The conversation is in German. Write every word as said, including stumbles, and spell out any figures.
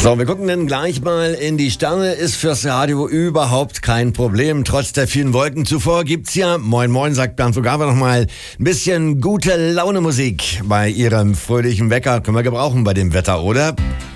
So, wir gucken dann gleich mal in die Sterne. Ist fürs Radio überhaupt kein Problem. Trotz der vielen Wolken zuvor gibt's ja, moin moin, sagt Bernd Fugawa noch mal, ein bisschen gute Laune Musik bei Ihrem fröhlichen Wecker. Können wir gebrauchen bei dem Wetter, oder?